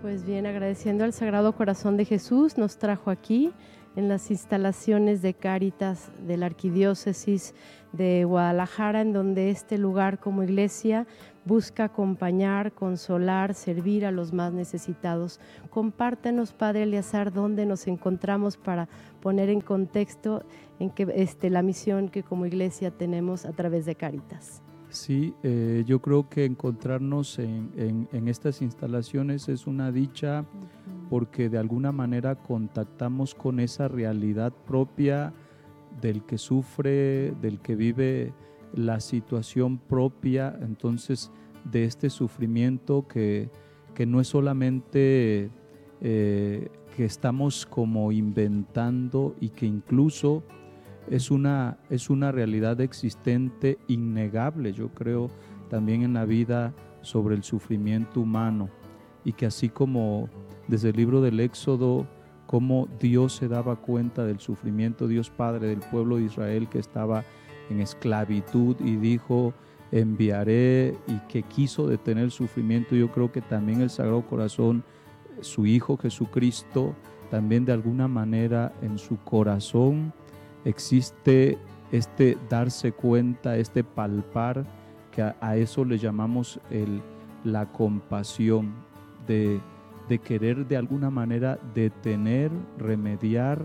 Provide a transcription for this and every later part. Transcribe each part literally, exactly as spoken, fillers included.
Pues bien, agradeciendo al Sagrado Corazón de Jesús, nos trajo aquí en las instalaciones de Cáritas de la Arquidiócesis de Guadalajara, en donde este lugar como iglesia busca acompañar, consolar, servir a los más necesitados. Compártenos, Padre Eleazar, dónde nos encontramos para poner en contexto en que, este, la misión que como iglesia tenemos a través de Cáritas. Sí, eh, yo creo que encontrarnos en, en, en estas instalaciones es una dicha, uh-huh, porque de alguna manera contactamos con esa realidad propia del que sufre, del que vive la situación propia, entonces de este sufrimiento que, que no es solamente eh, que estamos como inventando y que incluso Es una, es una realidad existente, innegable, yo creo, también en la vida sobre el sufrimiento humano, y que así como desde el libro del Éxodo, como Dios se daba cuenta del sufrimiento, Dios Padre del pueblo de Israel que estaba en esclavitud y dijo, enviaré, y que quiso detener el sufrimiento, yo creo que también el Sagrado Corazón, su Hijo Jesucristo, también de alguna manera en su corazón existe este darse cuenta, este palpar, que a, a eso le llamamos el, la compasión, de, de querer de alguna manera detener, remediar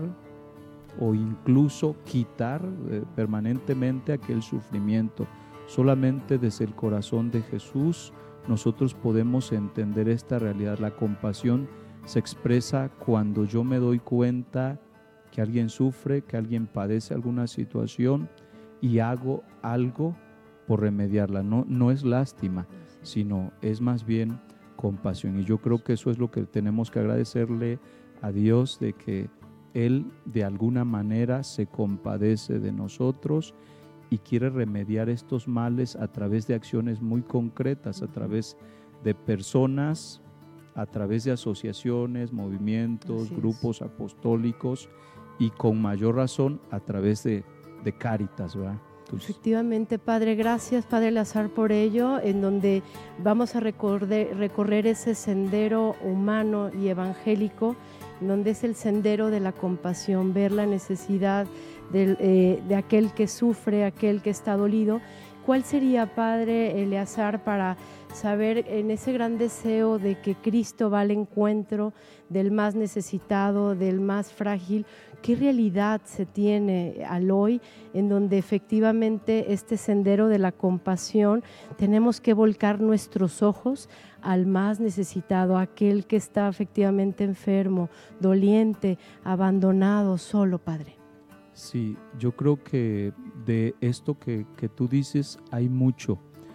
o incluso quitar eh, permanentemente aquel sufrimiento. Solamente desde el corazón de Jesús nosotros podemos entender esta realidad. La compasión se expresa cuando yo me doy cuenta que alguien sufre, que alguien padece alguna situación y hago algo por remediarla. No, no es lástima, sino es más bien compasión. Y yo creo que eso es lo que tenemos que agradecerle a Dios, de que Él de alguna manera se compadece de nosotros y quiere remediar estos males a través de acciones muy concretas, a través de personas, a través de asociaciones, movimientos, grupos apostólicos, y con mayor razón a través de, de Cáritas, ¿verdad? Entonces, efectivamente, Padre, gracias, Padre Eleazar, por ello, en donde vamos a recorrer, recorrer ese sendero humano y evangélico, en donde es el sendero de la compasión, ver la necesidad de, eh, de aquel que sufre, aquel que está dolido. ¿Cuál sería, Padre Eleazar, para saber en ese gran deseo de que Cristo va al encuentro del más necesitado, del más frágil, qué realidad se tiene al hoy en donde efectivamente este sendero de la compasión tenemos que volcar nuestros ojos al más necesitado, aquel que está efectivamente enfermo, doliente, abandonado, solo, Padre? Sí, yo creo que de esto que, que tú dices hay mucho.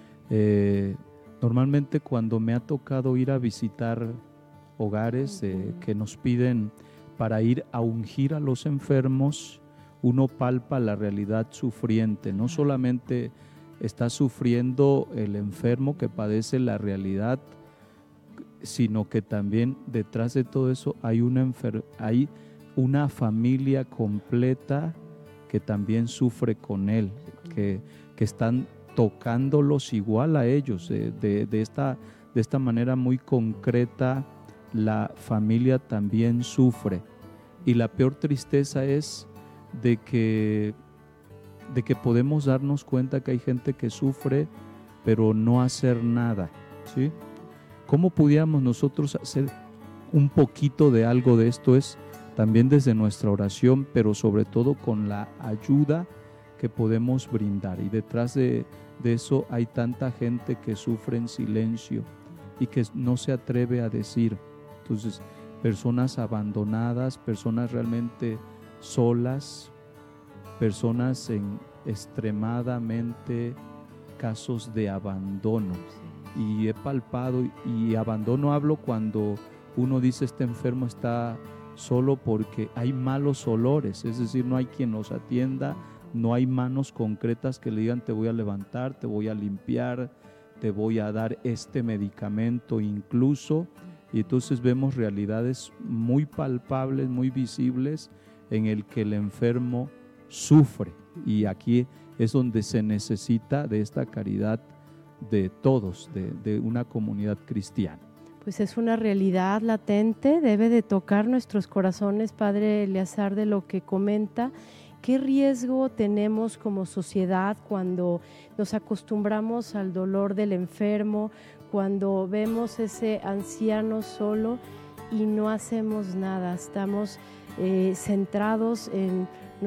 Eh, normalmente cuando me ha tocado ir a visitar hogares eh, que nos piden para ir a ungir a los enfermos, uno palpa la realidad sufriente. No solamente está sufriendo el enfermo que padece la realidad, sino que también detrás de todo eso hay una enfer- hay una familia completa que también sufre con él, que, que están tocándolos igual a ellos. De, de, de, esta, de esta manera muy concreta, la familia también sufre. Y la peor tristeza es de que, de que podemos darnos cuenta que hay gente que sufre, pero no hacer nada, ¿sí? ¿Cómo pudiéramos nosotros hacer un poquito de algo de esto? Es también desde nuestra oración, pero sobre todo con la ayuda que podemos brindar. Y detrás de, de eso hay tanta gente que sufre en silencio y que no se atreve a decir. Entonces, personas abandonadas, personas realmente solas, personas en extremadamente casos de abandono. Y he palpado, y abandono hablo cuando uno dice este enfermo está solo porque hay malos olores, es decir, no hay quien los atienda, no hay manos concretas que le digan te voy a levantar, te voy a limpiar, te voy a dar este medicamento incluso. Y entonces vemos realidades muy palpables, muy visibles, en el que el enfermo sufre, y aquí es donde se necesita de esta caridad de todos, de, de una comunidad cristiana. Pues es una realidad latente, debe de tocar nuestros corazones, Padre Eleazar, de lo que comenta. ¿Qué riesgo tenemos como sociedad cuando nos acostumbramos al dolor del enfermo, cuando vemos ese anciano solo y no hacemos nada? Estamos eh, centrados en